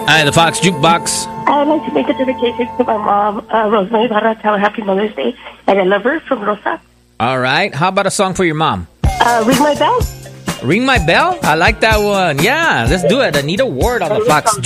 Hi, the Fox Jukebox. I'd like to make a dedication to my mom, Rosemary Barra. Tell her Happy Mother's Day. And I love her from Rosa. All right. How about a song for your mom? Ring My Bell. Ring My Bell? I like that one. Yeah, let's do it. Anita Ward on the Fox